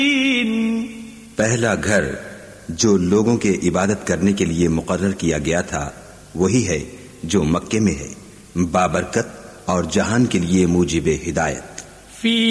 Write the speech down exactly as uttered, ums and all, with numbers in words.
पहला घर जो लोगों के इबादत करने के लिए मुकर्रर किया गया था वही है जो मक्के में है, बाबरकत और जहान के लिए मूजिबे हिदायत।